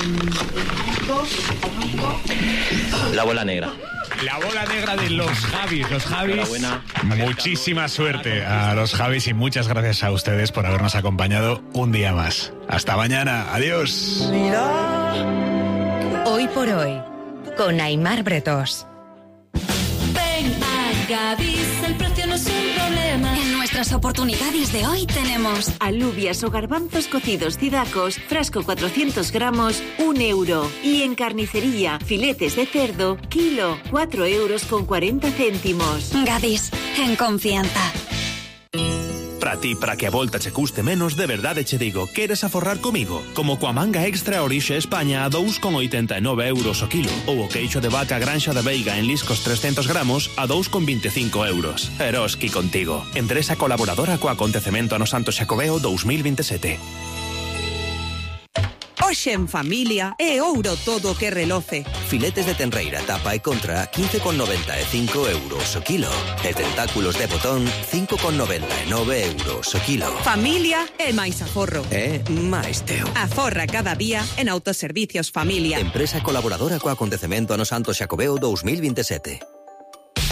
La bola negra. La bola negra de los Javis. Los Javis. Enhorabuena. Muchísima suerte a los Javis y muchas gracias a ustedes por habernos acompañado un día más. Hasta mañana. Adiós. Hoy por hoy, con Aimar Bretos. Ven a Gadis, el precio no es un problema. En nuestras oportunidades de hoy tenemos alubias o garbanzos cocidos Cidacos, frasco 400 gramos, 1 euro. Y en carnicería, filetes de cerdo, kilo, 4,40 €. Gadis, en confianza. Para ti, para que a volta che custe menos, de verdade che digo, queres aforrar comigo? Como coa manga extra Orixe España a 2,89 € o kilo, ou o queixo de vaca Granxa da Veiga en liscos 300 gramos a 2,25 €. Eroski contigo. Empresa colaboradora co acontecemento Ano Santo Xacobeo 2027. Hoxe en familia é ouro todo o que reloce. Filetes de tenreira, tapa e contra 15,95 € o kilo. E tentáculos de botón 5,99 € o kilo. Familia é máis aforro. É máis teu. Aforra cada día en Autoservicios Familia. Empresa colaboradora co acontecemento Ano Santo Xacobeo 2027.